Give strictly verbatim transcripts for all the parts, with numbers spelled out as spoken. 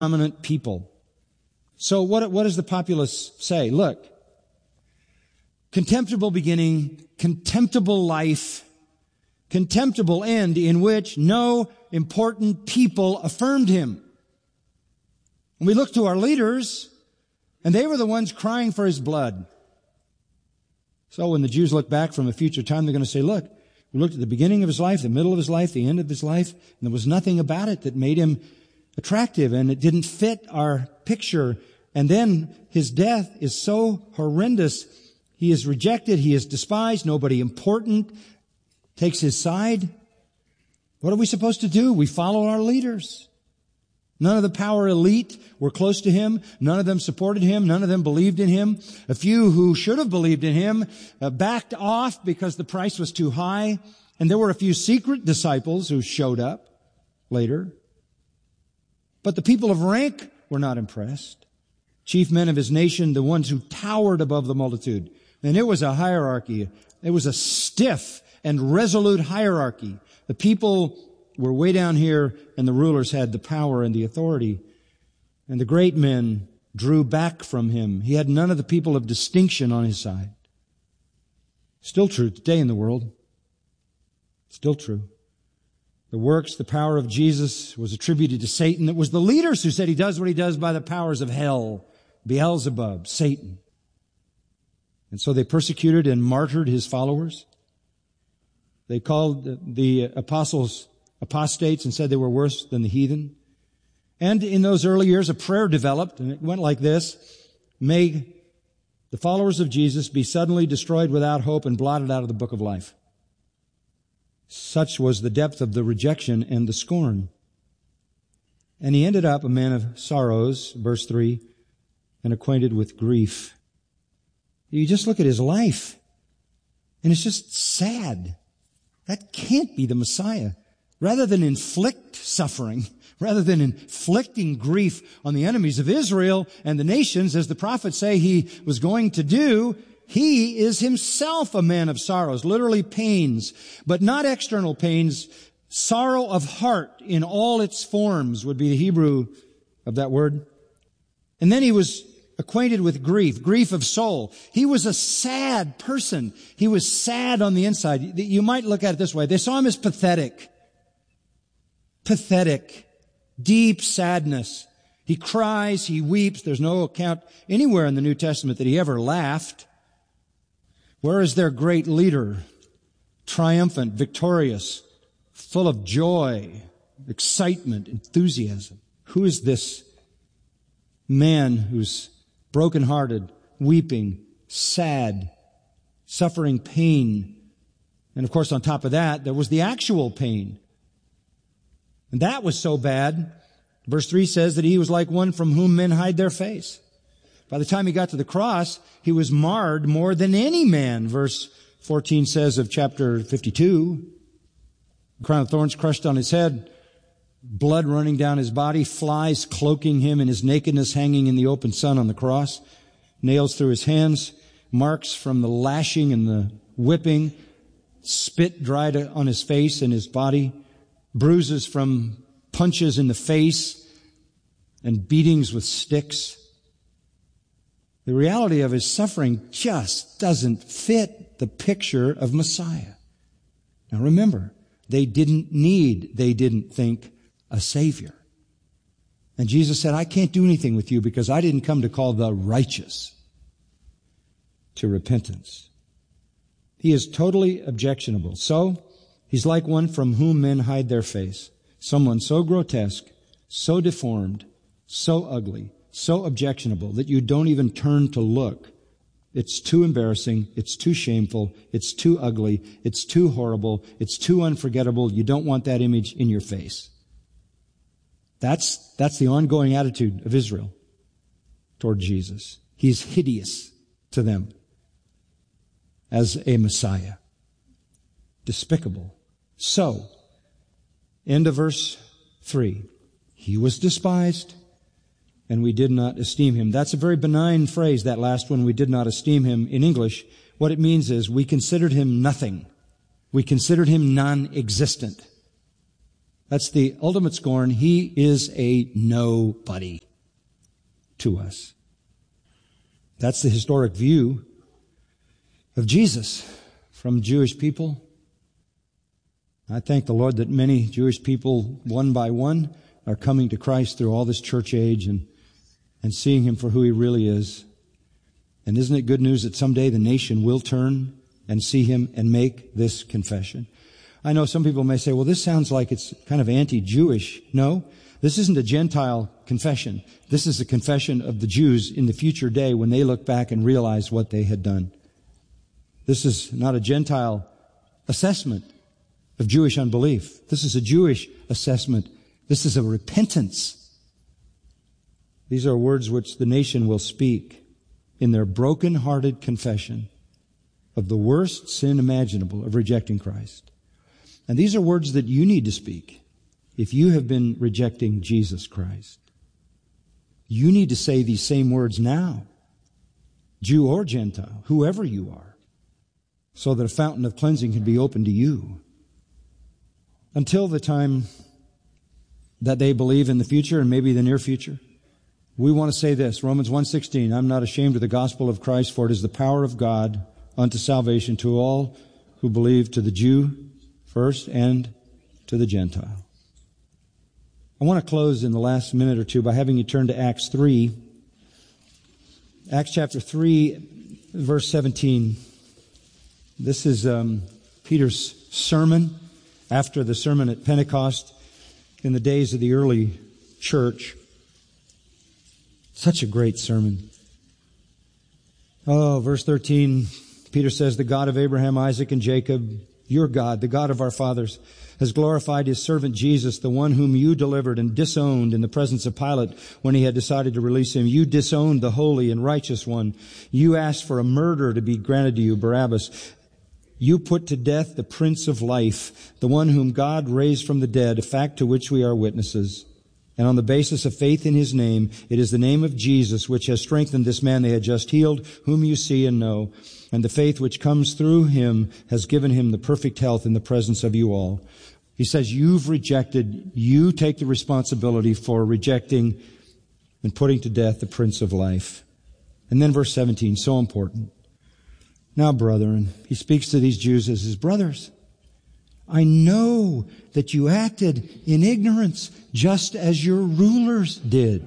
prominent people. So what, what does the populace say? Look, contemptible beginning, contemptible life, contemptible end in which no important people affirmed him. And we look to our leaders, and they were the ones crying for his blood. So when the Jews look back from a future time, they're going to say, look, we looked at the beginning of his life, the middle of his life, the end of his life, and there was nothing about it that made him attractive, and it didn't fit our picture. And then his death is so horrendous. He is rejected. He is despised. Nobody important takes his side. What are we supposed to do? We follow our leaders. None of the power elite were close to him. None of them supported him. None of them believed in him. A few who should have believed in him uh, backed off because the price was too high. And there were a few secret disciples who showed up later. But the people of rank were not impressed. Chief men of his nation, the ones who towered above the multitude. And it was a hierarchy. It was a stiff and resolute hierarchy. The people were way down here, and the rulers had the power and the authority. And the great men drew back from him. He had none of the people of distinction on his side. Still true today in the world. Still true. The works, the power of Jesus was attributed to Satan. It was the leaders who said he does what he does by the powers of hell. Beelzebub, Satan. And so they persecuted and martyred his followers. They called the apostles apostates and said they were worse than the heathen. And in those early years, a prayer developed, and it went like this: may the followers of Jesus be suddenly destroyed without hope and blotted out of the book of life. Such was the depth of the rejection and the scorn. And he ended up a man of sorrows, verse three, and acquainted with grief. You just look at his life, and it's just sad. That can't be the Messiah. Rather than inflict suffering, rather than inflicting grief on the enemies of Israel and the nations, as the prophets say he was going to do, he is himself a man of sorrows, literally pains, but not external pains. Sorrow of heart in all its forms would be the Hebrew of that word. And then he was acquainted with grief, grief of soul. He was a sad person. He was sad on the inside. You might look at it this way. They saw him as pathetic. Pathetic, deep sadness. He cries, he weeps. There's no account anywhere in the New Testament that he ever laughed. Where is their great leader? Triumphant, victorious, full of joy, excitement, enthusiasm. Who is this man who's brokenhearted, weeping, sad, suffering pain? And of course, on top of that, there was the actual pain. And that was so bad, verse three says that he was like one from whom men hide their face. By the time he got to the cross, he was marred more than any man, verse fourteen says of chapter fifty-two. A crown of thorns crushed on his head, blood running down his body, flies cloaking him in his nakedness, hanging in the open sun on the cross, nails through his hands, marks from the lashing and the whipping, spit dried on his face and his body, bruises from punches in the face and beatings with sticks. The reality of his suffering just doesn't fit the picture of Messiah. Now remember, they didn't need, they didn't think, a Savior. And Jesus said, I can't do anything with you because I didn't come to call the righteous to repentance. He is totally objectionable. So, he's like one from whom men hide their face. Someone so grotesque, so deformed, so ugly, so objectionable that you don't even turn to look. It's too embarrassing. It's too shameful. It's too ugly. It's too horrible. It's too unforgettable. You don't want that image in your face. That's, that's the ongoing attitude of Israel toward Jesus. He's hideous to them as a Messiah. Despicable. So, end of verse three. He was despised, and we did not esteem him. That's a very benign phrase, that last one, we did not esteem him. In English, what it means is we considered him nothing. We considered him non-existent. That's the ultimate scorn. He is a nobody to us. That's the historic view of Jesus from Jewish people. I thank the Lord that many Jewish people, one by one, are coming to Christ through all this church age and, and seeing Him for who He really is. And isn't it good news that someday the nation will turn and see Him and make this confession? I know some people may say, well, this sounds like it's kind of anti-Jewish. No, this isn't a Gentile confession. This is a confession of the Jews in the future day when they look back and realize what they had done. This is not a Gentile assessment of Jewish unbelief. This is a Jewish assessment. This is a repentance. These are words which the nation will speak in their broken-hearted confession of the worst sin imaginable of rejecting Christ. And these are words that you need to speak if you have been rejecting Jesus Christ. You need to say these same words now, Jew or Gentile, whoever you are, so that a fountain of cleansing can be opened to you. Until the time that they believe in the future and maybe the near future, we want to say this, Romans one sixteen, I'm not ashamed of the gospel of Christ, for it is the power of God unto salvation to all who believe, to the Jew first and to the Gentile. I want to close in the last minute or two by having you turn to Acts three. Acts chapter three, verse seventeen. This is um, Peter's sermon after the sermon at Pentecost in the days of the early church. Such a great sermon. Oh, verse thirteen, Peter says, the God of Abraham, Isaac, and Jacob, your God, the God of our fathers, has glorified His servant Jesus, the one whom you delivered and disowned in the presence of Pilate when he had decided to release Him. You disowned the holy and righteous one. You asked for a murderer to be granted to you, Barabbas. You put to death the Prince of Life, the one whom God raised from the dead, a fact to which we are witnesses. And on the basis of faith in His name, it is the name of Jesus which has strengthened this man they had just healed, whom you see and know. And the faith which comes through Him has given Him the perfect health in the presence of you all. He says, you've rejected, you take the responsibility for rejecting and putting to death the Prince of Life. And then verse seventeen, so important. Now, brethren, he speaks to these Jews as his brothers. I know that you acted in ignorance just as your rulers did.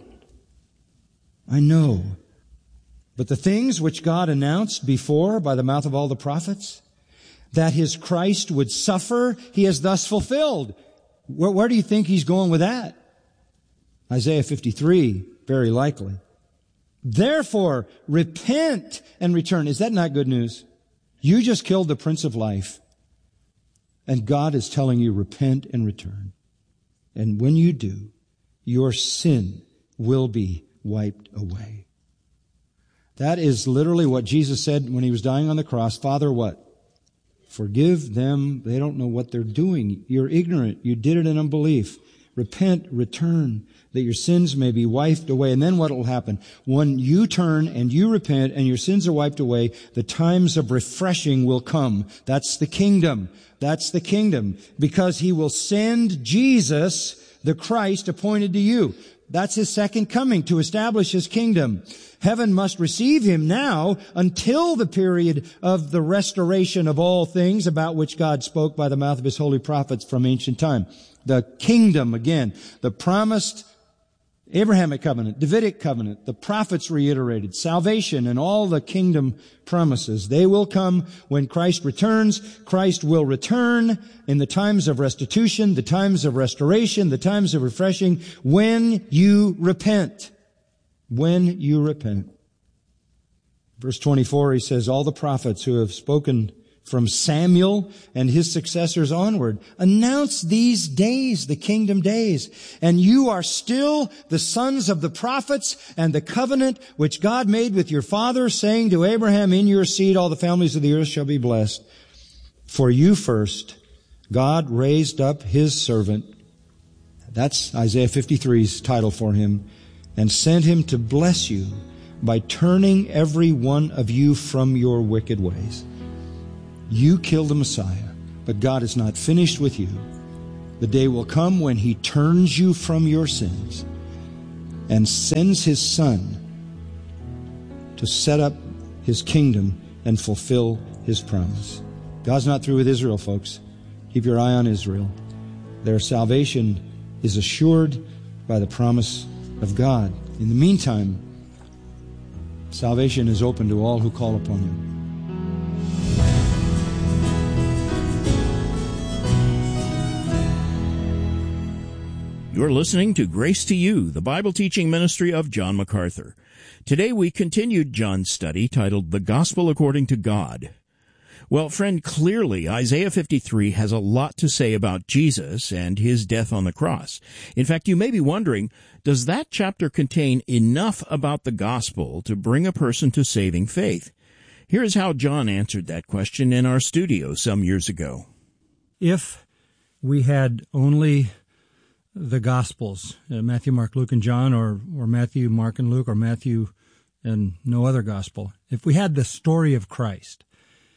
I know. But the things which God announced before by the mouth of all the prophets, that His Christ would suffer, He has thus fulfilled. Where, where do you think He's going with that? Isaiah fifty-three, very likely. Therefore, repent and return. Is that not good news? You just killed the Prince of Life. And God is telling you, repent and return. And when you do, your sin will be wiped away. That is literally what Jesus said when He was dying on the cross. Father, what? Forgive them. They don't know what they're doing. You're ignorant. You did it in unbelief. Repent, return, that your sins may be wiped away. And then what will happen? When you turn and you repent and your sins are wiped away, the times of refreshing will come. That's the kingdom. That's the kingdom. Because He will send Jesus, the Christ, appointed to you. That's His second coming, to establish His kingdom. Heaven must receive Him now until the period of the restoration of all things about which God spoke by the mouth of His holy prophets from ancient time. The kingdom, again, the promised Abrahamic covenant, Davidic covenant, the prophets reiterated, salvation and all the kingdom promises. They will come when Christ returns. Christ will return in the times of restitution, the times of restoration, the times of refreshing, when you repent. When you repent. Verse twenty-four, he says, all the prophets who have spoken from Samuel and his successors onward announce these days, the kingdom days. And you are still the sons of the prophets and the covenant which God made with your father, saying to Abraham, in your seed all the families of the earth shall be blessed. For you first, God raised up His servant. That's Isaiah fifty-three's title for him. And sent him to bless you by turning every one of you from your wicked ways. You killed the Messiah, but God is not finished with you. The day will come when he turns you from your sins and sends his Son to set up his kingdom and fulfill his promise. God's not through with Israel, folks. Keep your eye on Israel. Their salvation is assured by the promise of God. In the meantime, salvation is open to all who call upon him. You're listening to Grace to You, the Bible teaching ministry of John MacArthur. Today we continued John's study titled The Gospel According to God. Well, friend, clearly Isaiah fifty-three has a lot to say about Jesus and his death on the cross. In fact, you may be wondering, does that chapter contain enough about the gospel to bring a person to saving faith? Here's how John answered that question in our studio some years ago. If we had only the Gospels, uh, Matthew, Mark, Luke, and John, or, or Matthew, Mark, and Luke, or Matthew and no other Gospel, if we had the story of Christ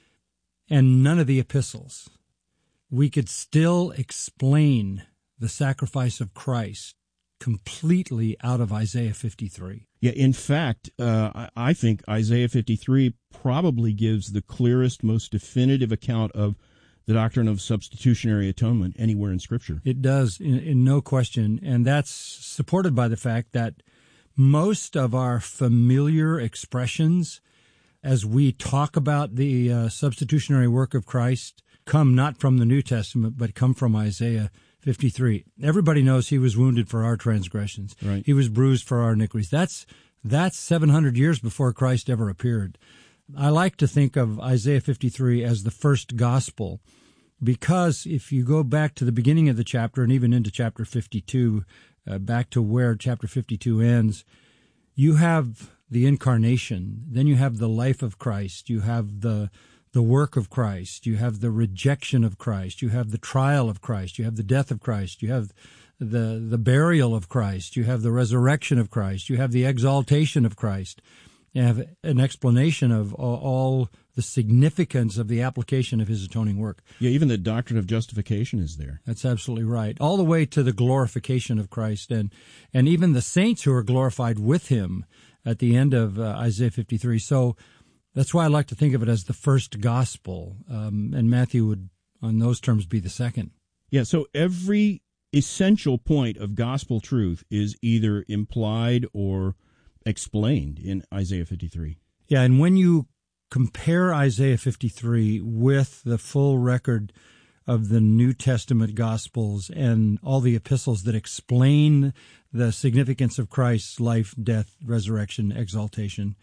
and none of the epistles, we could still explain the sacrifice of Christ completely out of Isaiah fifty-three. Yeah, in fact, uh, I think Isaiah fifty-three probably gives the clearest, most definitive account of the doctrine of substitutionary atonement anywhere in Scripture. It does, in, in no question, and that's supported by the fact that most of our familiar expressions as we talk about the uh, substitutionary work of Christ come not from the New Testament, but come from Isaiah fifty-three. Everybody knows he was wounded for our transgressions. Right. He was bruised for our iniquities. That's, that's seven hundred years before Christ ever appeared. I like to think of Isaiah fifty-three as the first gospel, because if you go back to the beginning of the chapter and even into chapter fifty-two, uh, back to where chapter fifty-two ends, you have the incarnation, then you have the life of Christ, you have the the work of Christ, you have the rejection of Christ, you have the trial of Christ, you have the death of Christ, you have the the burial of Christ, you have the resurrection of Christ, you have the exaltation of Christ. You have an explanation of all the significance of the application of his atoning work. Yeah, even the doctrine of justification is there. That's absolutely right. All the way to the glorification of Christ, and and even the saints who are glorified with him at the end of uh, Isaiah fifty-three. So that's why I like to think of it as the first gospel, um, and Matthew would, on those terms, be the second. Yeah, so every essential point of gospel truth is either implied or explained in Isaiah fifty-three. Yeah, and when you compare Isaiah fifty-three with the full record of the New Testament Gospels and all the epistles that explain the significance of Christ's life, death, resurrection, exaltation,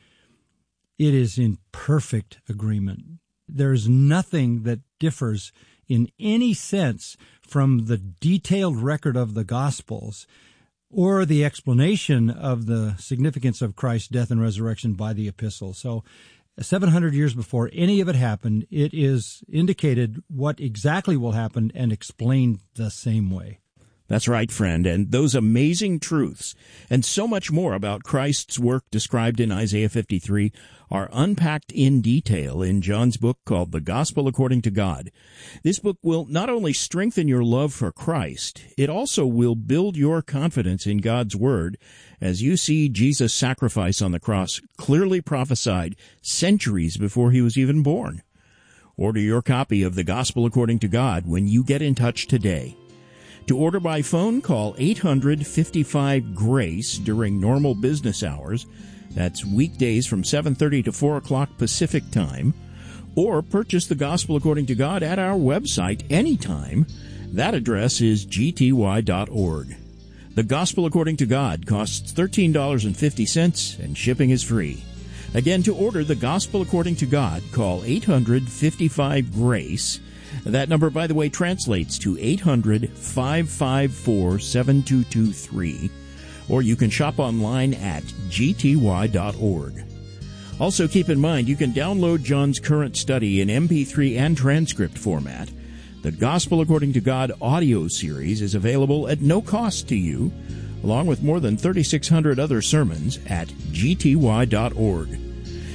it is in perfect agreement. There is nothing that differs in any sense from the detailed record of the Gospels or the explanation of the significance of Christ's death and resurrection by the epistles. So seven hundred years before any of it happened, it is indicated what exactly will happen and explained the same way. That's right, friend, and those amazing truths and so much more about Christ's work described in Isaiah fifty-three are unpacked in detail in John's book called The Gospel According to God. This book will not only strengthen your love for Christ, it also will build your confidence in God's Word as you see Jesus' sacrifice on the cross clearly prophesied centuries before he was even born. Order your copy of The Gospel According to God when you get in touch today. To order by phone, call eight hundred, fifty-five, GRACE during normal business hours. That's weekdays from seven thirty to four o'clock Pacific Time. Or purchase The Gospel According to God at our website anytime. That address is g t y dot org. The Gospel According to God costs thirteen dollars and fifty cents and shipping is free. Again, to order The Gospel According to God, call eight hundred, fifty-five, GRACE. That number, by the way, translates to eight hundred, five five four, seven two two three. Or you can shop online at g t y dot org. Also, keep in mind, you can download John's current study in M P three and transcript format. The Gospel According to God audio series is available at no cost to you, along with more than thirty-six hundred other sermons at g t y dot org.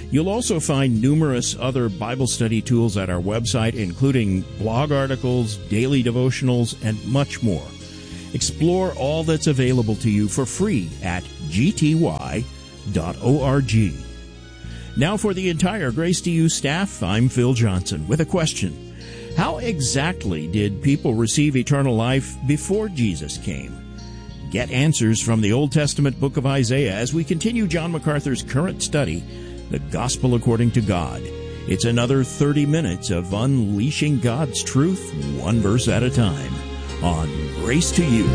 You'll also find numerous other Bible study tools at our website, including blog articles, daily devotionals, and much more. Explore all that's available to you for free at g t y dot org. Now for the entire Grace to You staff, I'm Phil Johnson with a question. How exactly did people receive eternal life before Jesus came? Get answers from the Old Testament book of Isaiah as we continue John MacArthur's current study, The Gospel According to God. It's another thirty minutes of unleashing God's truth, one verse at a time, on Grace to You.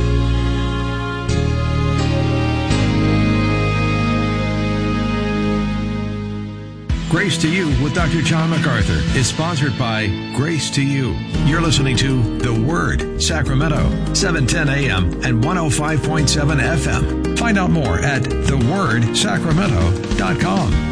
Grace to You with Doctor John MacArthur is sponsored by Grace to You. You're listening to The Word, Sacramento, seven ten a.m. and one oh five point seven F M. Find out more at the word sacramento dot com.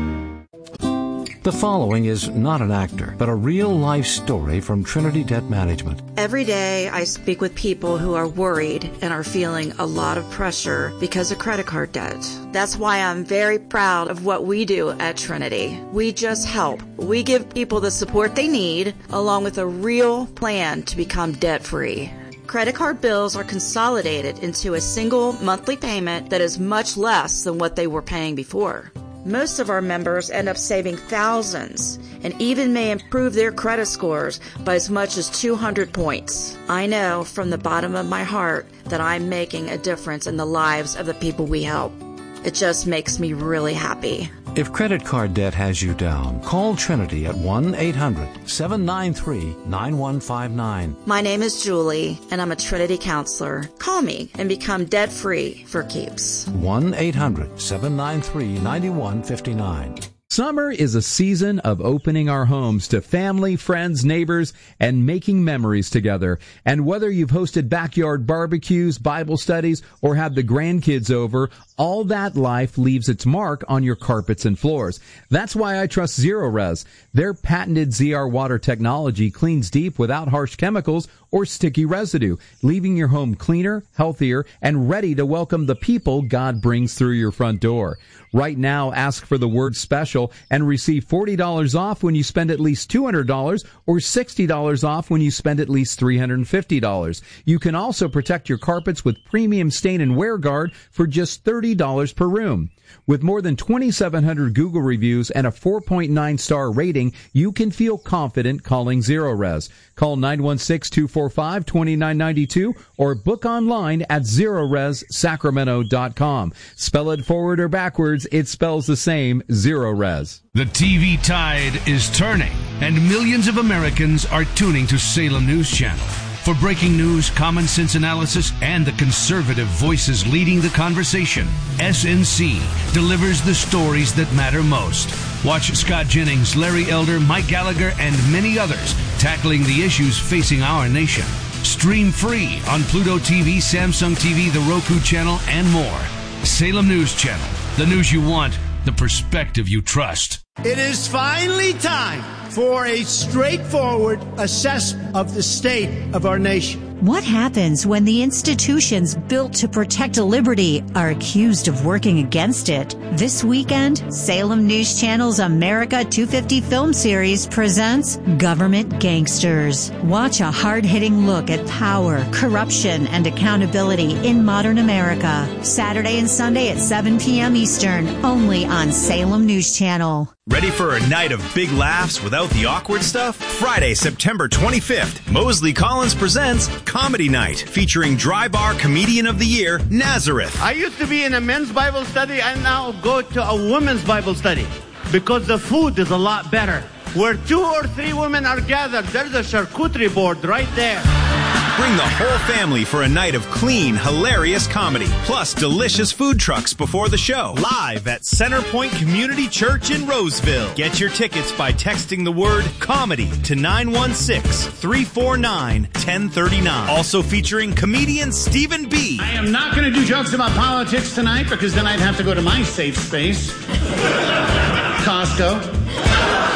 The following is not an actor, but a real-life story from Trinity Debt Management. Every day I speak with people who are worried and are feeling a lot of pressure because of credit card debt. That's why I'm very proud of what we do at Trinity. We just help. We give people the support they need, along with a real plan to become debt-free. Credit card bills are consolidated into a single monthly payment that is much less than what they were paying before. Most of our members end up saving thousands and even may improve their credit scores by as much as two hundred points. I know from the bottom of my heart that I'm making a difference in the lives of the people we help. It just makes me really happy. If credit card debt has you down, call Trinity at one eight hundred seven nine three nine one five nine. My name is Julie, and I'm a Trinity counselor. Call me and become debt-free for keeps. one eight hundred seven nine three nine one five nine. Summer is a season of opening our homes to family, friends, neighbors, and making memories together. And whether you've hosted backyard barbecues, Bible studies, or had the grandkids over, all that life leaves its mark on your carpets and floors. That's why I trust Zerorez. Their patented Z R water technology cleans deep without harsh chemicals or sticky residue, leaving your home cleaner, healthier, and ready to welcome the people God brings through your front door. Right now, ask for the word special and receive forty dollars off when you spend at least two hundred dollars or sixty dollars off when you spend at least three hundred fifty dollars. You can also protect your carpets with premium stain and wear guard for just thirty dollars per room. With more than twenty-seven hundred Google reviews and a four point nine star rating, you can feel confident calling Zerorez. Call nine one six, two four five, two nine nine two or book online at zerorez sacramento dot com. Spell it forward or backwards, it spells the same, Zerorez. The T V tide is turning, and millions of Americans are tuning to Salem News Channel. For breaking news, common sense analysis, and the conservative voices leading the conversation, S N C delivers the stories that matter most. Watch Scott Jennings, Larry Elder, Mike Gallagher, and many others tackling the issues facing our nation. Stream free on Pluto T V, Samsung T V, the Roku channel, and more. Salem News Channel. The news you want, the perspective you trust. It is finally time for a straightforward assessment of the state of our nation. What happens when the institutions built to protect liberty are accused of working against it? This weekend, Salem News Channel's America two fifty film series presents Government Gangsters. Watch a hard-hitting look at power, corruption, and accountability in modern America. Saturday and Sunday at seven p.m. Eastern, only on Salem News Channel. Ready for a night of big laughs without the awkward stuff? Friday, September twenty-fifth, Mosley Collins presents Comedy Night, featuring Dry Bar Comedian of the Year, Nazareth. I used to be in a men's Bible study. I now go to a women's Bible study because the food is a lot better. Where two or three women are gathered, there's a charcuterie board right there. Bring the whole family for a night of clean, hilarious comedy, plus delicious food trucks before the show. Live at Centerpoint Community Church in Roseville. Get your tickets by texting the word comedy to nine one six, three four nine, one zero three nine. Also featuring comedian Stephen B. I am not going to do jokes about politics tonight because then I'd have to go to my safe space, Costco.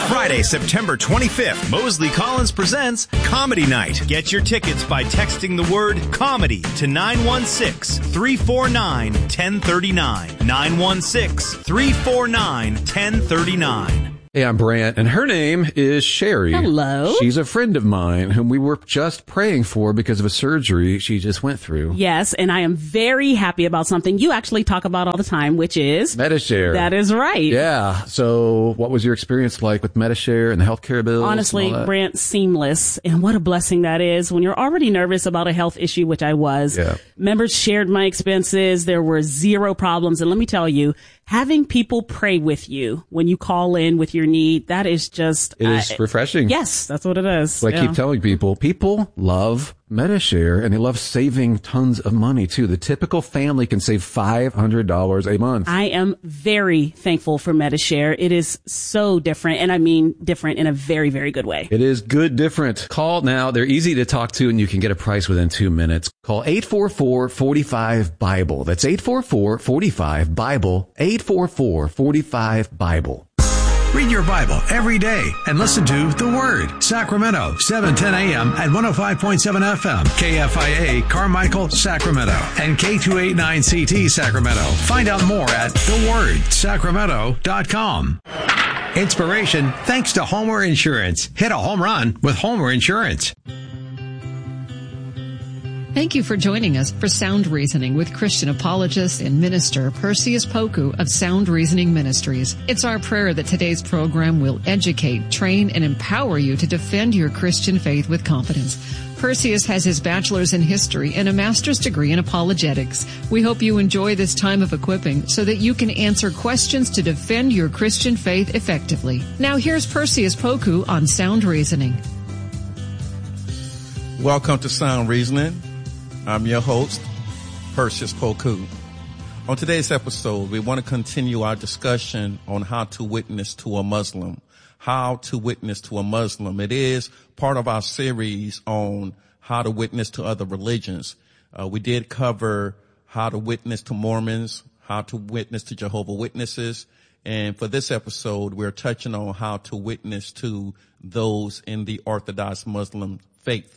Friday, September twenty-fifth, Mosley Collins presents Comedy Night. Get your tickets by texting the word comedy to nine one six, three four nine, one zero three nine. nine one six, three four nine, one zero three nine. Hey, I'm Brant, and her name is Sherry. Hello. She's a friend of mine whom we were just praying for because of a surgery she just went through. Yes, and I am very happy about something you actually talk about all the time, which is Medi-Share. That is right. Yeah. So what was your experience like with Medi-Share and the healthcare bills? Honestly, Brant, seamless. And what a blessing that is when you're already nervous about a health issue, which I was. Yeah. Members shared my expenses. There were zero problems. And let me tell you, having people pray with you when you call in with your need, that is just... It is uh, refreshing. Yes, that's what it is. So I yeah. keep telling people, people love Medi-Share, and they love saving tons of money, too. The typical family can save five hundred dollars a month. I am very thankful for Medi-Share. It is so different, and I mean different in a very, very good way. It is good different. Call now. They're easy to talk to, and you can get a price within two minutes. Call eight four four, four five, BIBLE. That's eight four four, four five, BIBLE. eight four four, four five, BIBLE. Read your Bible every day and listen to The Word. Sacramento, seven ten a.m. at one oh five point seven F M. K F I A, Carmichael, Sacramento. And K two eighty-nine C T, Sacramento. Find out more at the word sacramento dot com. Inspiration thanks to Homer Insurance. Hit a home run with Homer Insurance. Thank you for joining us for Sound Reasoning with Christian apologist and minister Perseus Poku of Sound Reasoning Ministries. It's our prayer that today's program will educate, train, and empower you to defend your Christian faith with confidence. Perseus has his bachelor's in history and a master's degree in apologetics. We hope you enjoy this time of equipping so that you can answer questions to defend your Christian faith effectively. Now here's Perseus Poku on Sound Reasoning. Welcome to Sound Reasoning. I'm your host, Perseus Poku. On today's episode, we want to continue our discussion on how to witness to a Muslim. How to witness to a Muslim. It is part of our series on how to witness to other religions. Uh, we did cover how to witness to Mormons, how to witness to Jehovah's Witnesses. And for this episode, we're touching on how to witness to those in the Orthodox Muslim faith.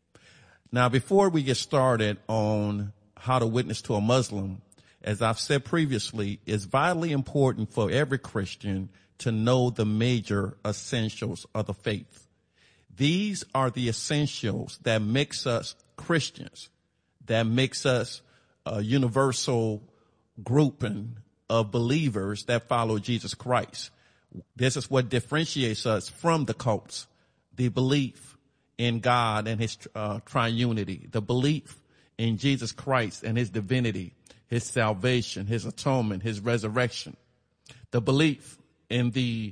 Now, before we get started on how to witness to a Muslim, as I've said previously, it's vitally important for every Christian to know the major essentials of the faith. These are the essentials that makes us Christians, that makes us a universal grouping of believers that follow Jesus Christ. This is what differentiates us from the cults, the belief in God and his uh, triunity, the belief in Jesus Christ and his divinity, his salvation, his atonement, his resurrection, the belief in the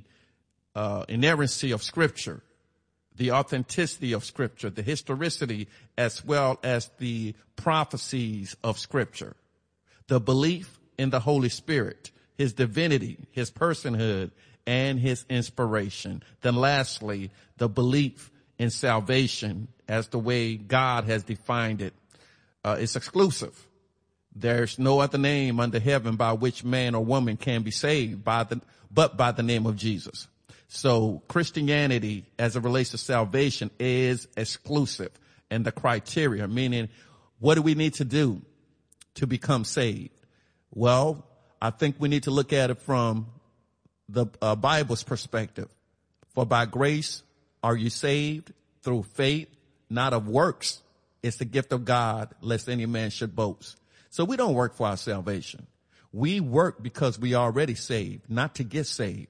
uh, inerrancy of Scripture, the authenticity of Scripture, the historicity as well as the prophecies of Scripture, the belief in the Holy Spirit, his divinity, his personhood, and his inspiration. Then lastly, the belief in salvation as the way God has defined it. Uh, it's exclusive. There's no other name under heaven by which man or woman can be saved by the, but by the name of Jesus. So Christianity as it relates to salvation is exclusive. And the criteria, meaning what do we need to do to become saved? Well, I think we need to look at it from the uh, Bible's perspective. For by grace are you saved through faith, not of works? It's the gift of God, lest any man should boast. So we don't work for our salvation. We work because we are already saved, not to get saved.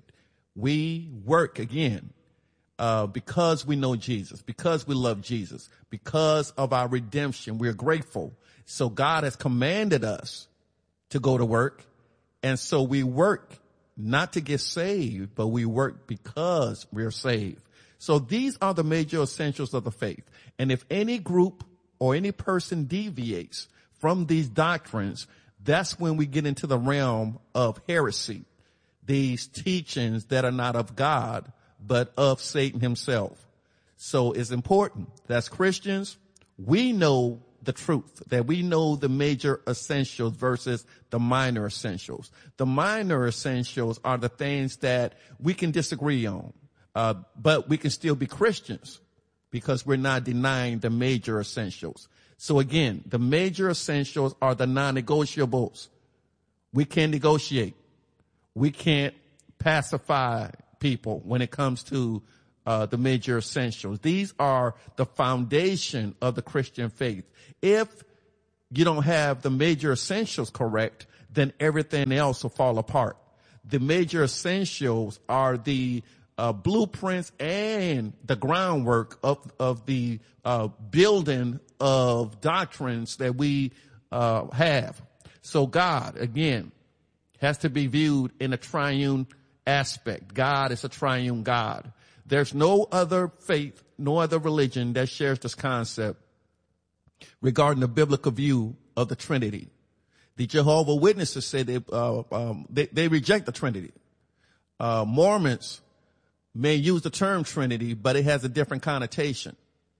We work again uh, because we know Jesus, because we love Jesus, because of our redemption. We're grateful. So God has commanded us to go to work. And so we work not to get saved, but we work because we're saved. So these are the major essentials of the faith. And if any group or any person deviates from these doctrines, that's when we get into the realm of heresy, these teachings that are not of God, but of Satan himself. So it's important that as Christians, we know the truth, that we know the major essentials versus the minor essentials. The minor essentials are the things that we can disagree on. Uh, but we can still be Christians because we're not denying the major essentials. So again, the major essentials are the non-negotiables. We can't negotiate. We can't pacify people when it comes to uh, the major essentials. These are the foundation of the Christian faith. If you don't have the major essentials correct, then everything else will fall apart. The major essentials are the uh, blueprints and the groundwork of, of the uh, building of doctrines that we uh, have. So God, again, has to be viewed in a triune aspect. God is a triune God. There's no other faith, no other religion that shares this concept regarding the biblical view of the Trinity. The Jehovah's Witnesses say they, uh, um, they, they reject the Trinity. Uh, Mormons may use the term Trinity, but it has a different connotation.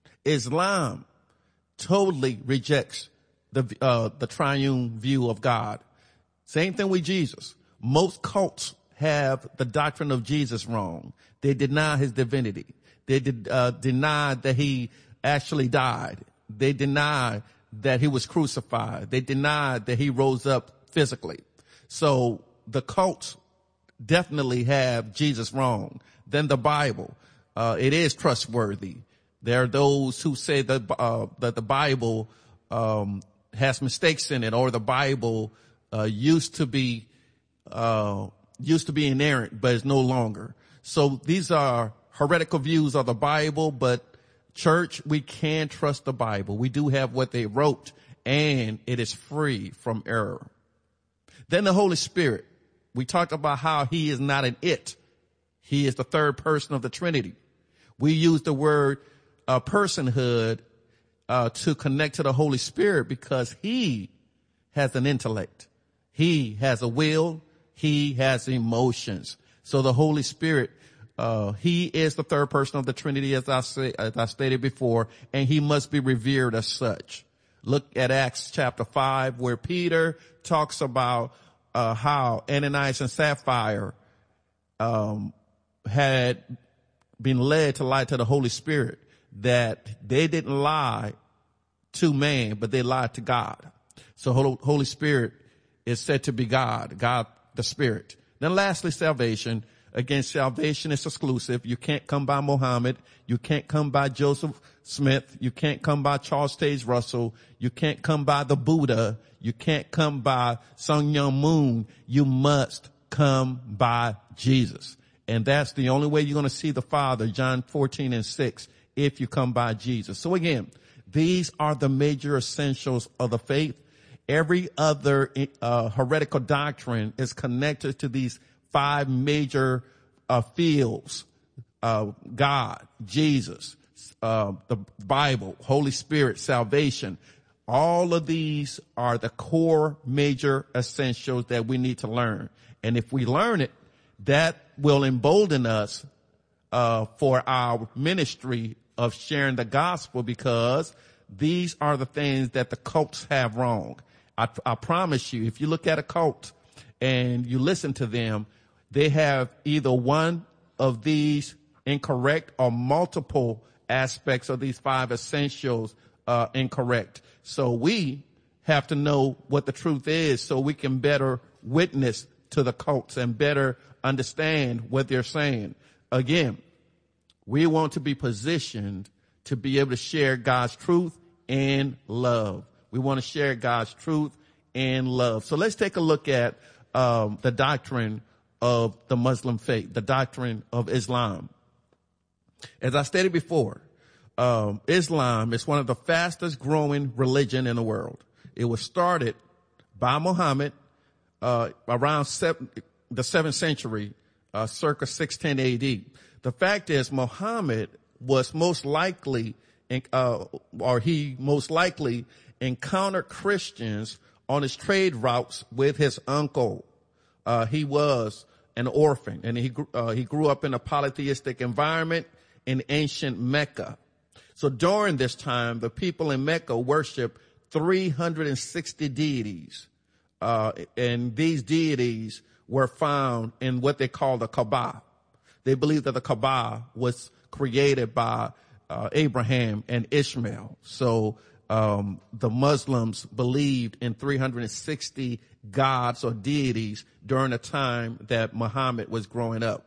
Islam totally rejects the, uh, the triune view of God. Same thing with Jesus. Most cults have the doctrine of Jesus wrong. They deny his divinity. They did, uh, deny that he actually died. They deny that he was crucified. They denied that he rose up physically. So the cults definitely have Jesus wrong. Then the Bible, uh, it is trustworthy. There are those who say that, uh, that the Bible, um, has mistakes in it, or the Bible, uh, used to be, uh, used to be inerrant, but is no longer. So these are heretical views of the Bible, but church, we can trust the Bible. We do have what they wrote, and it is free from error. Then the Holy Spirit. We talked about how he is not an it. He is the third person of the Trinity. We use the word uh, personhood uh, to connect to the Holy Spirit because he has an intellect. He has a will. He has emotions. So the Holy Spirit, Uh, he is the third person of the Trinity, as I say, as I stated before, and he must be revered as such. Look at Acts chapter five, where Peter talks about, uh, how Ananias and Sapphira, um, had been led to lie to the Holy Spirit, that they didn't lie to man, but they lied to God. So Holy Spirit is said to be God, God the Spirit. Then lastly, salvation. Again, salvation is exclusive. You can't come by Muhammad. You can't come by Joseph Smith. You can't come by Charles Taze Russell. You can't come by the Buddha. You can't come by Sun Myung Moon. You must come by Jesus. And that's the only way you're going to see the Father, John fourteen and six, if you come by Jesus. So again, these are the major essentials of the faith. Every other uh, heretical doctrine is connected to these five major uh, fields, uh, God, Jesus, uh, the Bible, Holy Spirit, salvation. All of these are the core major essentials that we need to learn. And if we learn it, that will embolden us uh, for our ministry of sharing the gospel, because these are the things that the cults have wrong. I, I promise you, if you look at a cult and you listen to them, they have either one of these incorrect or multiple aspects of these five essentials uh, incorrect. So we have to know what the truth is so we can better witness to the cults and better understand what they're saying. Again, we want to be positioned to be able to share God's truth and love. We want to share God's truth and love. So let's take a look at um, the doctrine of the Muslim faith, the doctrine of Islam. As I stated before, um, Islam is one of the fastest growing religion in the world. It was started by Muhammad uh, around seven, the seventh century, uh, circa six ten A D. The fact is, Muhammad was most likely, uh, or he most likely encountered Christians on his trade routes with his uncle. Uh, he was an orphan, and he grew, uh, he grew up in a polytheistic environment in ancient Mecca. So during this time, the people in Mecca worshiped three hundred sixty deities, uh, and these deities were found in what they call the Kaaba. They believe that the Kaaba was created by uh, Abraham and Ishmael. So um, the Muslims believed in three hundred sixty gods or deities during the time that Muhammad was growing up.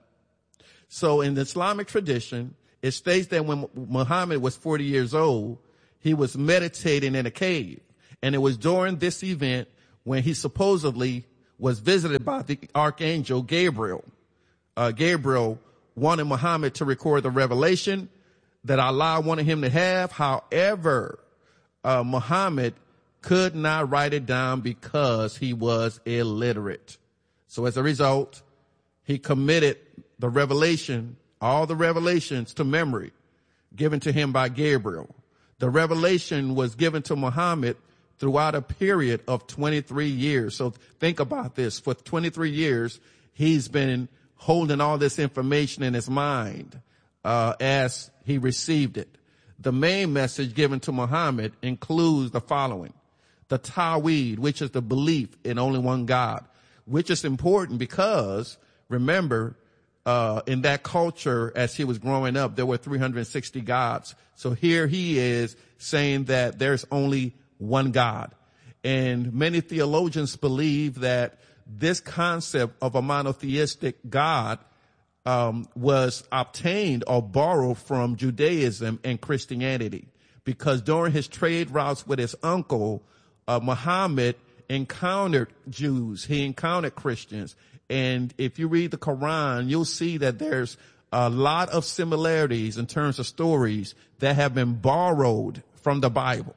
So in the Islamic tradition, it states that when Muhammad was forty years old, he was meditating in a cave. And it was during this event when he supposedly was visited by the archangel Gabriel. Uh, Gabriel wanted Muhammad to record the revelation that Allah wanted him to have. However, uh, Muhammad could not write it down because he was illiterate. So as a result, he committed the revelation, all the revelations to memory given to him by Gabriel. The revelation was given to Muhammad throughout a period of twenty-three years. So think about this. For twenty-three years, he's been holding all this information in his mind uh, as he received it. The main message given to Muhammad includes the following. The Tawhid, which is the belief in only one God, which is important because, remember, uh, in that culture, as he was growing up, there were three hundred sixty gods. So here he is saying that there's only one God. And many theologians believe that this concept of a monotheistic God um, was obtained or borrowed from Judaism and Christianity, because during his trade routes with his uncle, uh, Muhammad encountered Jews. He encountered Christians. And if you read the Quran, you'll see that there's a lot of similarities in terms of stories that have been borrowed from the Bible.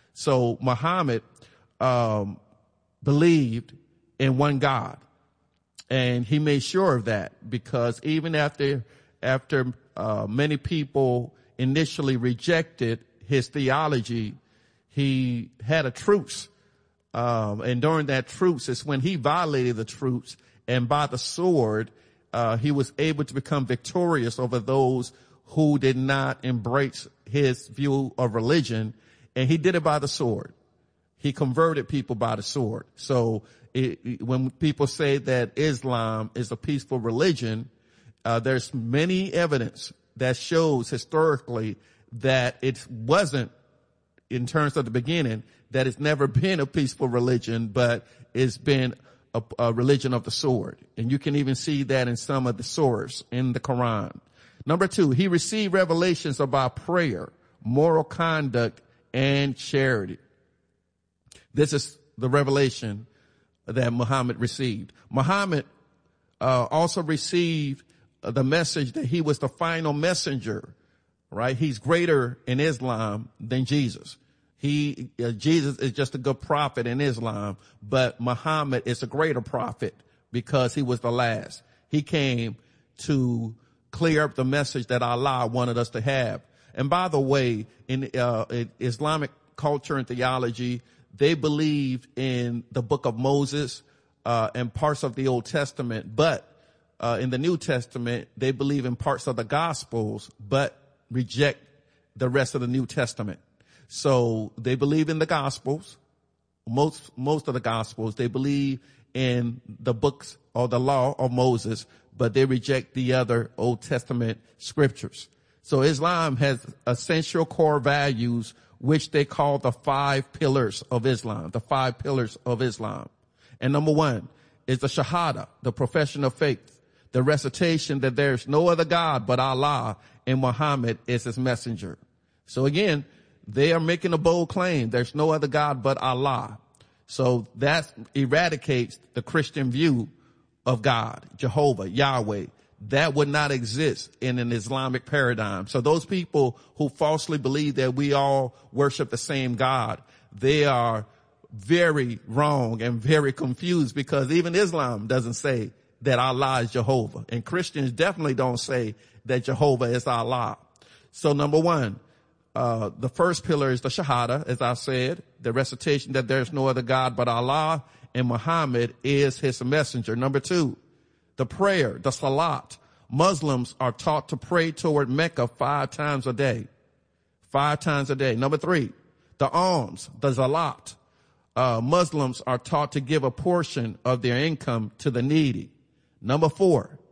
So Muhammad um, believed in one God, and he made sure of that, because even after after uh, many people initially rejected his theology, he had a truce, um, and during that truce is when he violated the truce, and by the sword uh, he was able to become victorious over those who did not embrace his view of religion, and he did it by the sword. He converted people by the sword. So it, it, when people say that Islam is a peaceful religion, uh, there's many evidence that shows historically that it wasn't, in terms of the beginning, that it's never been a peaceful religion, but it's been a, a religion of the sword. And you can even see that in some of the surahs in the Quran. Number two, he received revelations about prayer, moral conduct, and charity. This is the revelation that Muhammad received. Muhammad uh, also received the message that he was the final messenger, right? He's greater in Islam than Jesus. He, uh, Jesus is just a good prophet in Islam, but Muhammad is a greater prophet because he was the last. He came to clear up the message that Allah wanted us to have. And by the way, in, uh, in Islamic culture and theology, they believed in the book of Moses, uh, and parts of the Old Testament, but, uh, in the New Testament, they believe in parts of the Gospels, but reject the rest of the New Testament. So they believe in the Gospels, most, most of the Gospels. They believe in the books or the law of Moses, but they reject the other Old Testament scriptures. So Islam has essential core values, which they call the five pillars of Islam, the five pillars of Islam. And number one is the Shahada, the profession of faith, the recitation that there's no other God but Allah, and Muhammad is his messenger. So again, they are making a bold claim. There's no other God but Allah. So that eradicates the Christian view of God, Jehovah, Yahweh. That would not exist in an Islamic paradigm. So those people who falsely believe that we all worship the same God, they are very wrong and very confused, because even Islam doesn't say that Allah is Jehovah. And Christians definitely don't say that Jehovah is Allah. So number one, uh, the first pillar is the Shahada, as I said, the recitation that there's no other God but Allah, and Muhammad is his messenger. Number two, the prayer, the salat. Muslims are taught to pray toward Mecca five times a day. Five times a day. Number three, the alms, the zakat. Uh, Muslims are taught to give a portion of their income to the needy. Number four,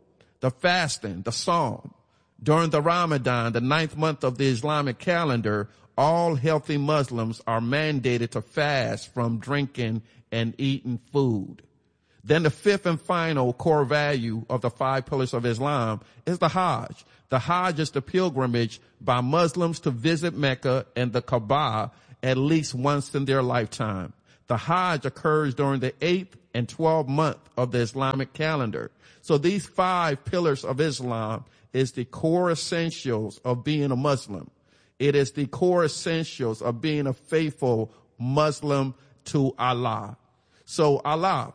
the fasting, the psalm. During the Ramadan, the ninth month of the Islamic calendar, all healthy Muslims are mandated to fast from drinking and eating food. Then the fifth and final core value of the five pillars of Islam is the Hajj. The Hajj is the pilgrimage by Muslims to visit Mecca and the Kaaba at least once in their lifetime. The Hajj occurs during the eighth and twelfth month of the Islamic calendar. So these five pillars of Islam is the core essentials of being a Muslim. It is the core essentials of being a faithful Muslim to Allah. So Allah,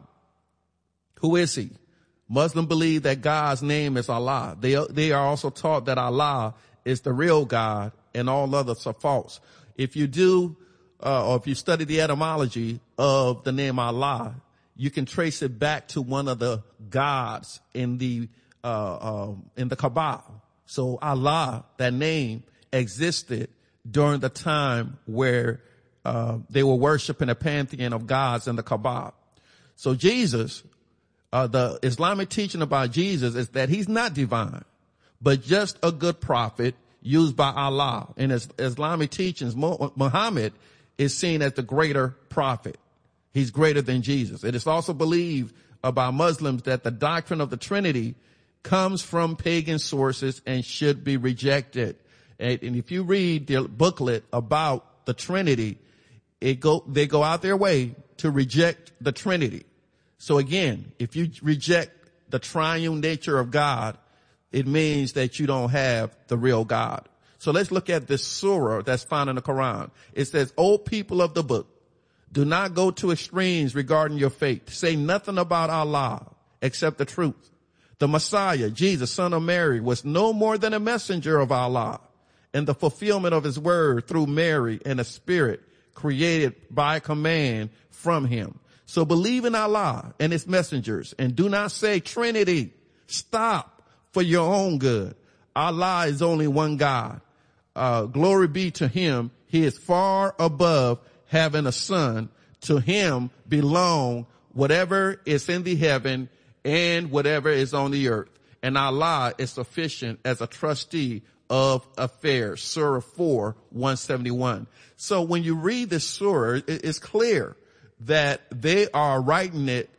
who is he? Muslims believe that God's name is Allah. They, they are also taught that Allah is the real God and all others are false. If you do, uh, or if you study the etymology of the name Allah, you can trace it back to one of the gods in the, uh, uh, in the Kaaba. So Allah, that name, existed during the time where, uh, they were worshiping a pantheon of gods in the Kaaba. So Jesus, Uh, the Islamic teaching about Jesus is that he's not divine, but just a good prophet used by Allah. In his Islamic teachings, Muhammad is seen as the greater prophet. He's greater than Jesus. It is also believed uh, by Muslims that the doctrine of the Trinity comes from pagan sources and should be rejected. And, and if you read the booklet about the Trinity, it go, they go out their way to reject the Trinity. So again, if you reject the triune nature of God, it means that you don't have the real God. So let's look at this surah that's found in the Quran. It says, O people of the book, do not go to extremes regarding your faith. Say nothing about Allah except the truth. The Messiah, Jesus, son of Mary, was no more than a messenger of Allah and the fulfillment of his word through Mary and a spirit created by command from him. So believe in Allah and his messengers and do not say Trinity. Stop for your own good. Allah is only one God. Uh, glory be to him. He is far above having a son. To him belong whatever is in the heaven and whatever is on the earth. And Allah is sufficient as a trustee of affairs. Surah four, one seventy-one. So when you read this surah, it's clear that they are writing it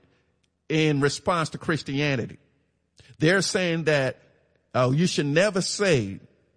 in response to Christianity. They're saying that uh, you should never say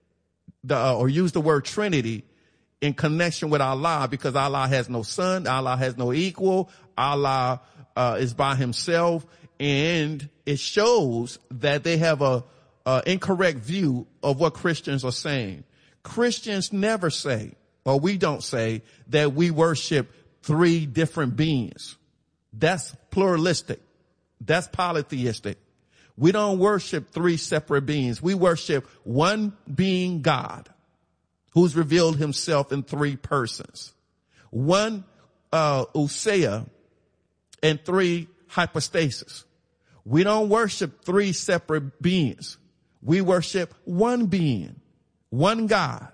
the, uh, or use the word Trinity in connection with Allah because Allah has no son, Allah has no equal, Allah uh, is by himself, and it shows that they have a, a incorrect view of what Christians are saying. Christians never say, or we don't say, that we worship three different beings. That's pluralistic. That's polytheistic. We don't worship three separate beings. We worship one being God who's revealed himself in three persons. One, uh, Usia and three hypostases. We don't worship three separate beings. We worship one being, one God.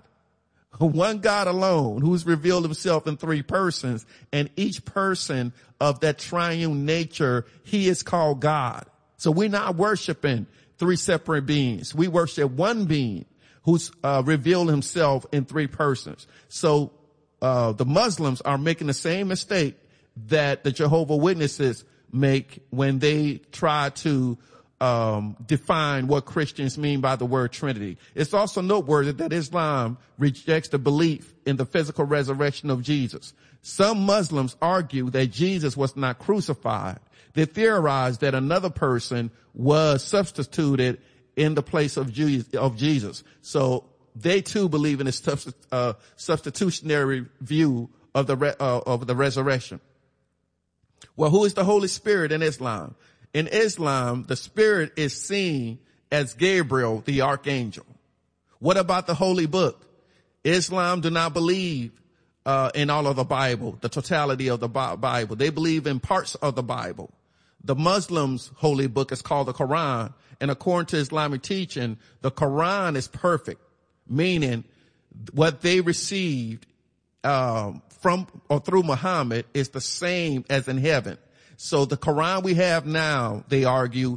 One God alone who's revealed himself in three persons, and each person of that triune nature, he is called God. So we're not worshiping three separate beings. We worship one being who's uh, revealed himself in three persons. So uh the Muslims are making the same mistake that the Jehovah's Witnesses make when they try to Um, define what Christians mean by the word Trinity. It's also noteworthy that Islam rejects the belief in the physical resurrection of Jesus. Some Muslims argue that Jesus was not crucified. They theorize that another person was substituted in the place of Jesus. So they too believe in this uh, substitutionary view of the re- uh, of the resurrection. Well, who is the Holy Spirit in Islam? In Islam, the Spirit is seen as Gabriel, the archangel. What about the Holy Book? Islam do not believe uh, in all of the Bible, the totality of the Bible. They believe in parts of the Bible. The Muslims' holy book is called the Quran, and according to Islamic teaching, the Quran is perfect, meaning what they received um, from or through Muhammad is the same as in heaven. So the Quran we have now, they argue,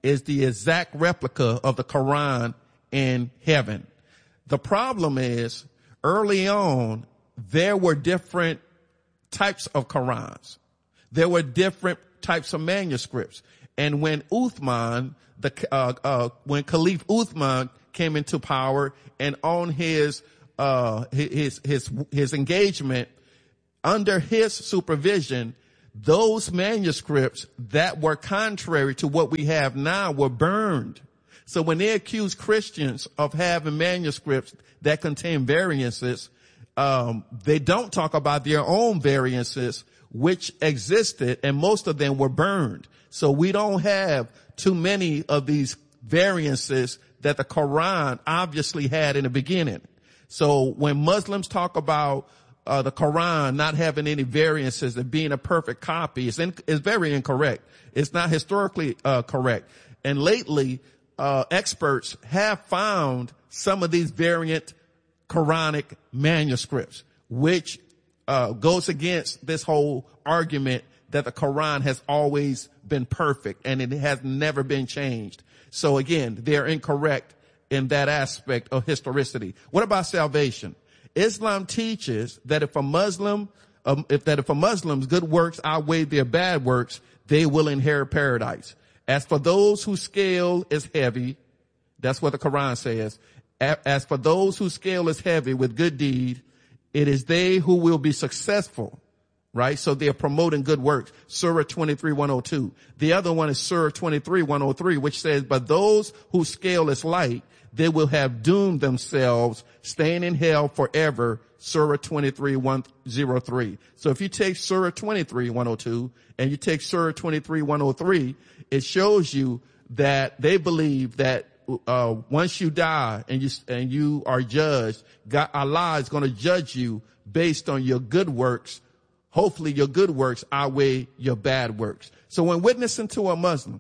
is the exact replica of the Quran in heaven. The problem is, early on, there were different types of Qurans. There were different types of manuscripts. And when Uthman, the, uh, uh, when Caliph Uthman came into power, and on his, uh, his, his, his engagement, under his supervision, those manuscripts that were contrary to what we have now were burned. So when they accuse Christians of having manuscripts that contain variances, um, they don't talk about their own variances, which existed, and most of them were burned. So we don't have too many of these variances that the Quran obviously had in the beginning. So when Muslims talk about uh, the Quran not having any variances and being a perfect copy, it's, in, it's very incorrect. It's not historically uh, correct. And lately, uh, experts have found some of these variant Quranic manuscripts, which uh, goes against this whole argument that the Quran has always been perfect and it has never been changed. So again, they're incorrect in that aspect of historicity. What about salvation? Islam teaches that if a Muslim, um, if that if a Muslim's good works outweigh their bad works, they will inherit paradise. As for those whose scale is heavy, that's what the Quran says. As for those whose scale is heavy with good deed, it is they who will be successful. Right? So they're promoting good works. Surah twenty-three, one oh two. The other one is Surah twenty-three, one oh three, which says, but those whose scale is light, they will have doomed themselves, staying in hell forever. Surah twenty-three, one oh three. So if you take Surah twenty-three, one oh two, and you take Surah twenty-three, one oh three, it shows you that they believe that uh once you die and you and you are judged, God, Allah is going to judge you based on your good works. Hopefully your good works outweigh your bad works. So when witnessing to a Muslim,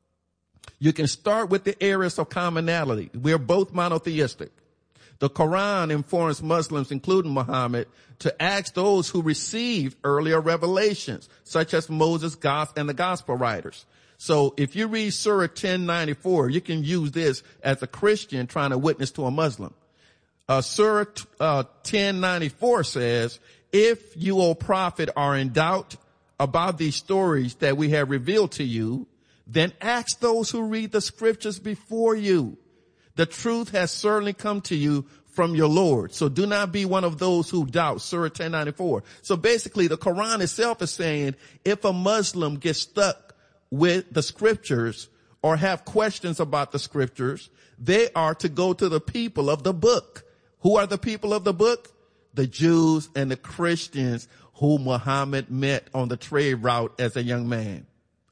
you can start with the areas of commonality. We're both monotheistic. The Quran informs Muslims, including Muhammad, to ask those who received earlier revelations, such as Moses, God, and the gospel writers. So if you read Surah ten ninety-four, you can use this as a Christian trying to witness to a Muslim. Uh, Surah uh, ten ninety-four says, if you, O prophet, are in doubt about these stories that we have revealed to you, then ask those who read the scriptures before you. The truth has certainly come to you from your Lord. So do not be one of those who doubt. Surah ten ninety-four. So basically the Quran itself is saying if a Muslim gets stuck with the scriptures or have questions about the scriptures, they are to go to the people of the book. Who are the people of the book? The Jews and the Christians who Muhammad met on the trade route as a young man.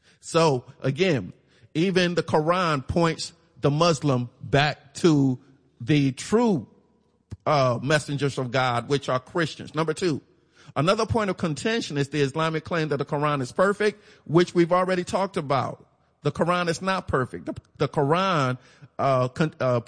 So again, even the Quran points the Muslim back to the true uh messengers of God, which are Christians. Number two, another point of contention is the Islamic claim that the Quran is perfect, which we've already talked about. The Quran is not perfect. The, the Quran uh, con, uh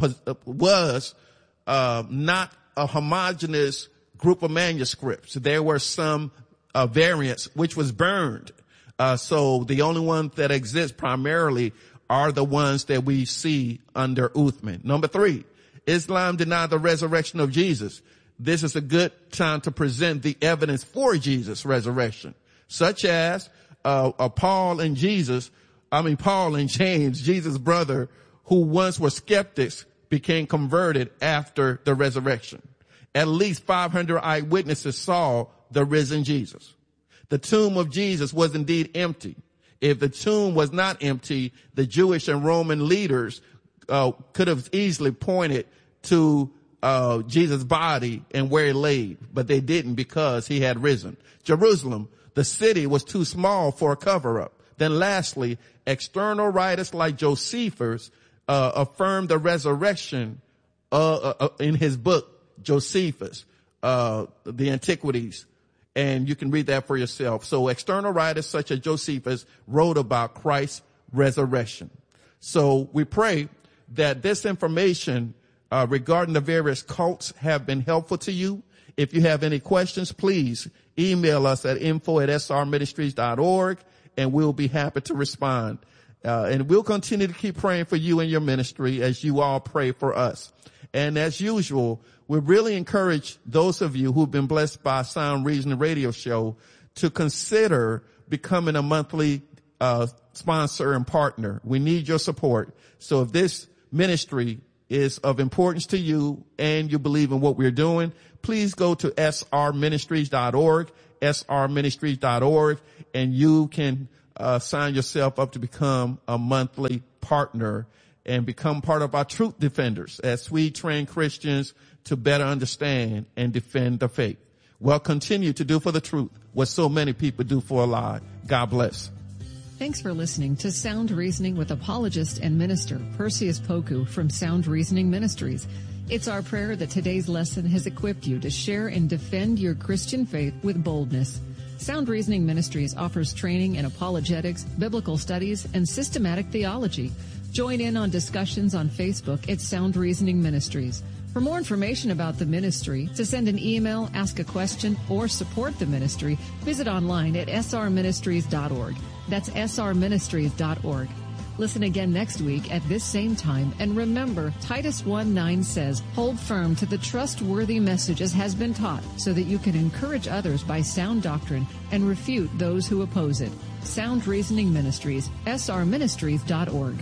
was uh not a homogeneous group of manuscripts. There were some uh, variants which was burned. Uh, so the only ones that exist primarily are the ones that we see under Uthman. Number three, Islam denied the resurrection of Jesus. This is a good time to present the evidence for Jesus' resurrection, such as uh, uh, Paul and Jesus, I mean Paul and James, Jesus' brother, who once were skeptics, became converted after the resurrection. At least five hundred eyewitnesses saw the risen Jesus. The tomb of Jesus was indeed empty. If the tomb was not empty, the Jewish and Roman leaders uh, could have easily pointed to uh Jesus' body and where he lay, but they didn't because he had risen. Jerusalem, the city, was too small for a cover-up. Then lastly, external writers like Josephus uh affirmed the resurrection uh, uh in his book Josephus, uh, the Antiquities, and you can read that for yourself. So external writers such as Josephus wrote about Christ's resurrection. So we pray that this information uh, regarding the various cults have been helpful to you. If you have any questions, please email us at info at s r ministries dot org, and we'll be happy to respond. Uh, and we'll continue to keep praying for you and your ministry as you all pray for us. And as usual, we really encourage those of you who've been blessed by Sound Reasoning Radio Show to consider becoming a monthly uh sponsor and partner. We need your support. So if this ministry is of importance to you and you believe in what we're doing, please go to s r ministries dot org, s r ministries dot org, and you can uh sign yourself up to become a monthly partner and become part of our truth defenders as we train Christians to better understand and defend the faith. Well, continue to do for the truth what so many people do for a lie. God bless. Thanks for listening to Sound Reasoning with apologist and minister Perseus Poku from Sound Reasoning Ministries. It's our prayer that today's lesson has equipped you to share and defend your Christian faith with boldness. Sound Reasoning Ministries offers training in apologetics, biblical studies, and systematic theology. Join in on discussions on Facebook at Sound Reasoning Ministries. For more information about the ministry, to send an email, ask a question, or support the ministry, visit online at s r ministries dot org. That's s r ministries dot org. Listen again next week at this same time, and remember, Titus one nine says, hold firm to the trustworthy message as has been taught, so that you can encourage others by sound doctrine and refute those who oppose it. Sound Reasoning Ministries, s r ministries dot org.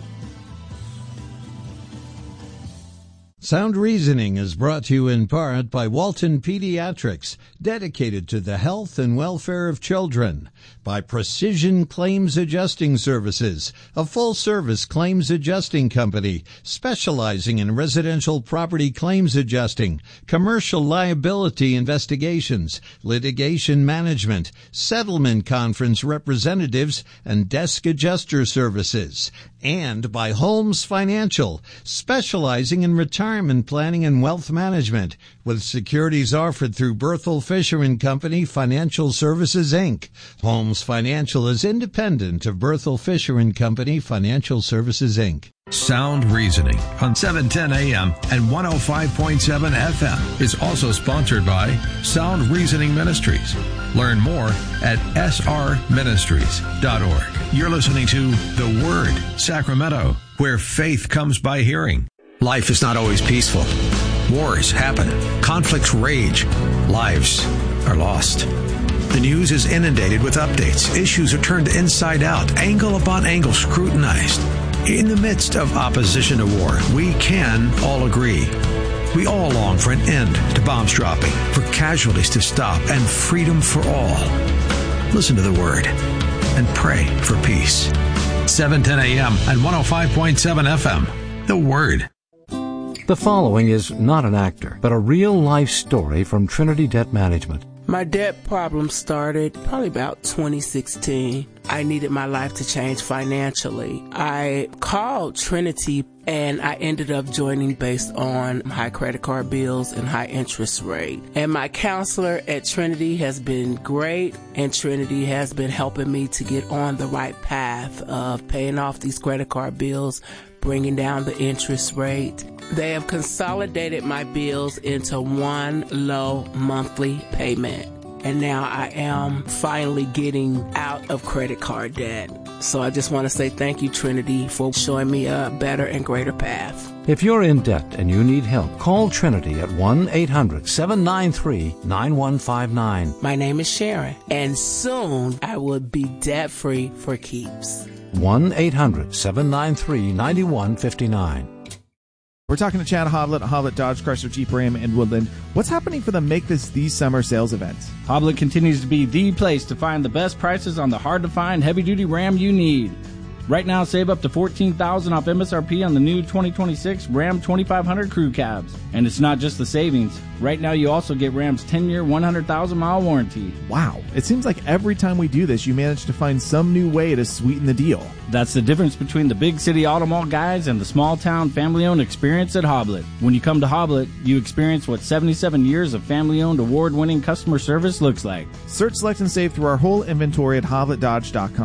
Sound Reasoning is brought to you in part by Walton Pediatrics, dedicated to the health and welfare of children. By Precision Claims Adjusting Services, a full-service claims adjusting company specializing in residential property claims adjusting, commercial liability investigations, litigation management, settlement conference representatives, and desk adjuster services. And by Holmes Financial, specializing in retirement planning and wealth management, with securities offered through Berthel Fisher and Company Financial Services, Incorporated. Holmes Financial is independent of Berthel Fisher and Company Financial Services, Incorporated. Sound Reasoning on seven ten A M and one oh five point seven F M is also sponsored by Sound Reasoning Ministries. Learn more at s r ministries dot org. You're listening to The Word, Sacramento, where faith comes by hearing. Life is not always peaceful. Wars happen. Conflicts rage. Lives are lost. The news is inundated with updates. Issues are turned inside out, angle upon angle scrutinized. In the midst of opposition to war, we can all agree. We all long for an end to bombs dropping, for casualties to stop, and freedom for all. Listen to the Word and pray for peace. seven ten A M and one oh five point seven F M. The Word. The following is not an actor, but a real-life story from Trinity Debt Management. My debt problem started probably about twenty sixteen. I needed my life to change financially. I called Trinity and I ended up joining based on high credit card bills and high interest rate. And my counselor at Trinity has been great, and Trinity has been helping me to get on the right path of paying off these credit card bills, bringing down the interest rate. They have consolidated my bills into one low monthly payment. And now I am finally getting out of credit card debt. So I just want to say thank you, Trinity, for showing me a better and greater path. If you're in debt and you need help, call Trinity at one eight hundred seven nine three nine one five nine. My name is Sharon, and soon I will be debt-free for keeps. one eight hundred seven nine three nine one five nine. We're talking to Chad Hoblet, Hoblet Dodge, Chrysler, Jeep, Ram, and Woodland. What's happening for the Make This These Summer sales events? Hoblet continues to be the place to find the best prices on the hard-to-find heavy-duty Ram you need. Right now, save up to fourteen thousand dollars off M S R P on the new twenty twenty-six Ram twenty-five hundred Crew Cabs. And it's not just the savings. Right now, you also get Ram's ten-year, one hundred thousand mile warranty. Wow. It seems like every time we do this, you manage to find some new way to sweeten the deal. That's the difference between the big city auto mall guys and the small-town, family-owned experience at Hoblet. When you come to Hoblet, you experience what seventy-seven years of family-owned, award-winning customer service looks like. Search, select, and save through our whole inventory at hoblet dodge dot com.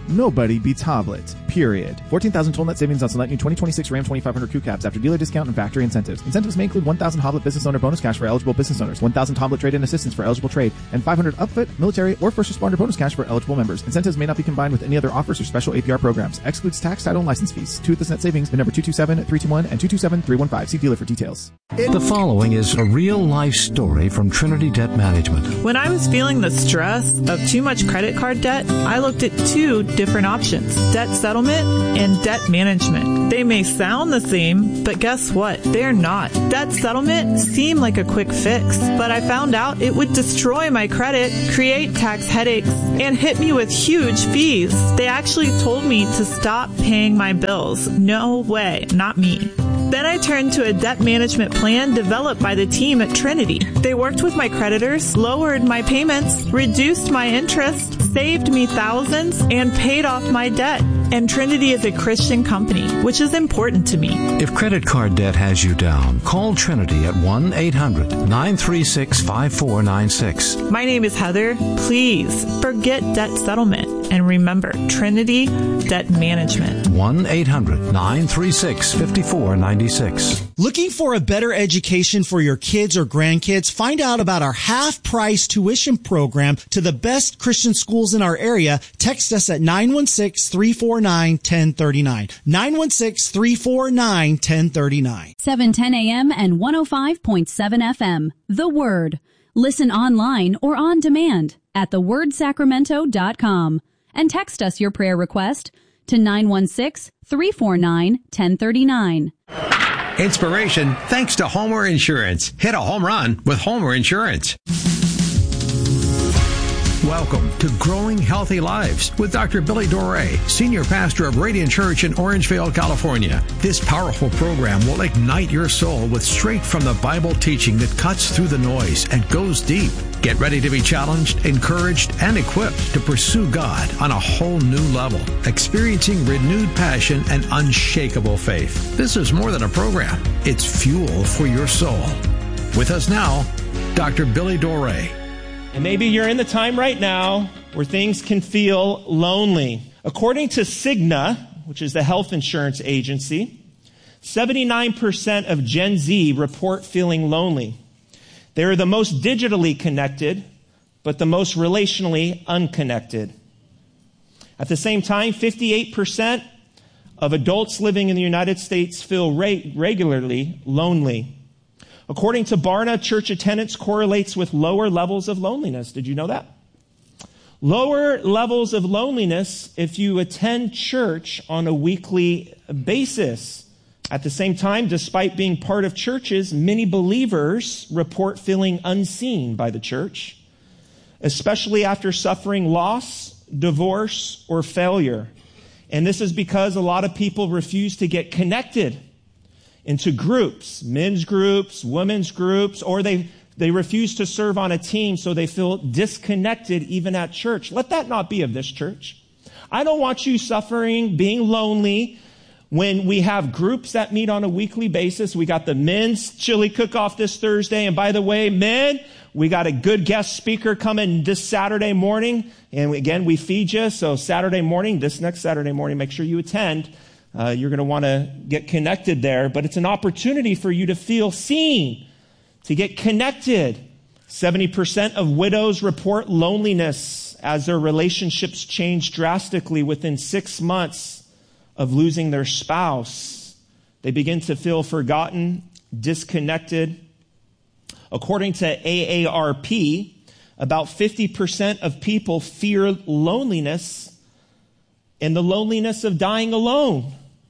Nobody beats Hoblet, period. fourteen thousand total net savings on select new twenty twenty-six Ram twenty-five hundred crew cabs after dealer discount and factory incentives. Incentives may include one thousand Hoblet business owner bonus cash for eligible business owners, one thousand Hoblet trade-in assistance for eligible trade, and five hundred upfit, military, or first responder bonus cash for eligible members. Incentives may not be combined with any other offers or special A P R programs. Excludes tax, title, and license fees. Two with this net savings, the number two two seven, three two one and two two seven, three one five. See dealer for details. The following is a real-life story from Trinity Debt Management. When I was feeling the stress of too much credit card debt, I looked at two different options: debt settlement and debt management. They may sound the same, but guess what? They're not. Debt settlement seemed like a quick fix, but I found out it would destroy my credit, create tax headaches, and hit me with huge fees. They actually told me to stop paying my bills. No way, not me. Then I turned to a debt management plan developed by the team at Trinity. They worked with my creditors, lowered my payments, reduced my interest, saved me thousands, and paid off my debt. And Trinity is a Christian company, which is important to me. If credit card debt has you down, call Trinity at one eight hundred nine three six five four nine six. My name is Heather. Please forget debt settlement and remember Trinity Debt Management. one eight hundred nine three six five four nine six. Looking for a better education for your kids or grandkids? Find out about our half-price tuition program to the best Christian schools in our area. Text us at nine one six, three four nine, one zero three nine. nine one six, three four nine, one zero three nine. seven ten a.m. and one oh five point seven F M. The Word. Listen online or on demand at the word sacramento dot com. And text us your prayer request to nine one six, three four nine, one zero three nine. Inspiration thanks to Homer Insurance. Hit a home run with Homer Insurance. Welcome to Growing Healthy Lives with Doctor Billy Doré, Senior Pastor of Radiant Church in Orangevale, California. This powerful program will ignite your soul with straight from the Bible teaching that cuts through the noise and goes deep. Get ready to be challenged, encouraged, and equipped to pursue God on a whole new level, experiencing renewed passion and unshakable faith. This is more than a program. It's fuel for your soul. With us now, Doctor Billy Doré. And maybe you're in the time right now where things can feel lonely. According to Cigna, which is the health insurance agency, seventy-nine percent of Gen Z report feeling lonely. They're the most digitally connected, but the most relationally unconnected. At the same time, fifty-eight percent of adults living in the United States feel re- regularly lonely. According to Barna, church attendance correlates with lower levels of loneliness. Did you know that? Lower levels of loneliness if you attend church on a weekly basis. At the same time, despite being part of churches, many believers report feeling unseen by the church, especially after suffering loss, divorce, or failure. And this is because a lot of people refuse to get connected into groups, men's groups, women's groups, or they, they refuse to serve on a team, so they feel disconnected even at church. Let that not be of this church. I don't want you suffering, being lonely, when we have groups that meet on a weekly basis. We got the men's chili cook-off this Thursday. And by the way, men, we got a good guest speaker coming this Saturday morning. And again, we feed you. So Saturday morning, this next Saturday morning, make sure you attend. Uh, you're going to want to get connected there. But it's an opportunity for you to feel seen, to get connected. seventy percent of widows report loneliness as their relationships change drastically within six months of losing their spouse. They begin to feel forgotten, disconnected. According to A A R P, about fifty percent of people fear loneliness and the loneliness of dying alone.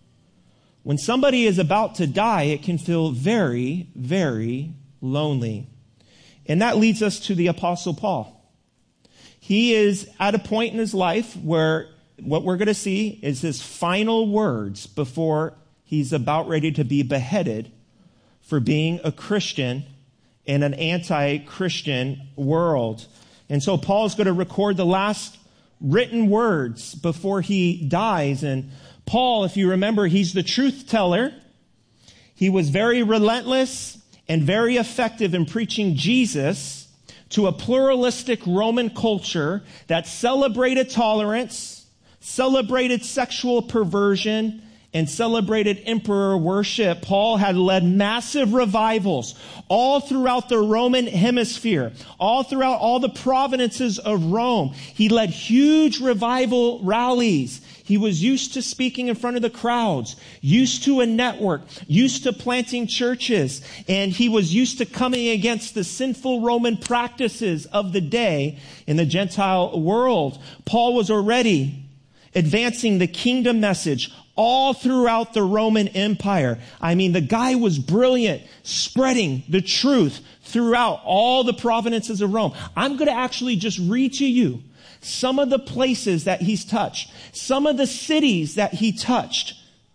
When somebody is about to die, it can feel very, very lonely. And that leads us to the Apostle Paul. He is at a point in his life where what we're going to see is his final words before he's about ready to be beheaded for being a Christian in an anti-Christian world. And so Paul's going to record the last written words before he dies. And Paul, if you remember, he's the truth teller. He was very relentless and very effective in preaching Jesus to a pluralistic Roman culture that celebrated tolerance, celebrated sexual perversion, and celebrated emperor worship, Paul had led massive revivals all throughout the Roman hemisphere, all throughout all the provinces of Rome. He led huge revival rallies. He was used to speaking in front of the crowds, used to a network, used to planting churches, and he was used to coming against the sinful Roman practices of the day in the Gentile world. Paul was already advancing the kingdom message all throughout the Roman Empire. I mean, the guy was brilliant, spreading the truth throughout all the provinces of Rome. I'm going to actually just read to you some of the places that he's touched, some of the cities that he touched.